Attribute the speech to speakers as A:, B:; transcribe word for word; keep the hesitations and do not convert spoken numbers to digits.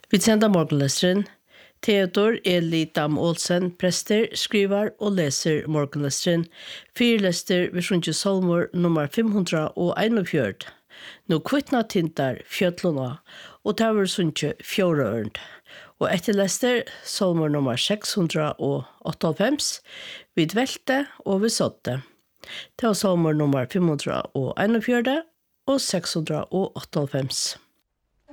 A: Vi sender morgenlesteren. Theodor Eli Dam Olsen, prester, skriver og leser morgenlesteren. Fyrlester ved Sjunje Solmor nummer fem hundre og enogfjørt. Nå kvittna tintar fjøtluna, og det var Sjunje fjorørnd. Og etterlester Solmor nummer seks hundre og åttiofems, vid velte og vid såtte. Det var Solmor nummer fem hundre og enogfjørt og seks hundre og åttiofems.